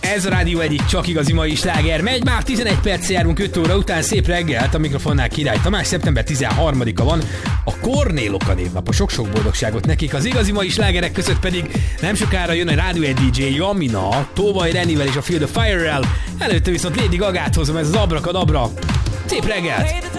Ez a Rádió egyik csak igazi mai sláger. Megy már 11 perc járunk 5 óra után. Szép reggelt, a mikrofonnál Király Tamás. Szeptember 13-a van. A Kornélok a névnap. A sok-sok boldogságot nekik. Az igazi mai slágerek között pedig nem sokára jön a Rádió egy DJ Jamina, Tóvaj Renivel és a Feel the Fire-rel. Előtte viszont Lady Gagát hozom, ez az Abrakadabra. Szép reggelt!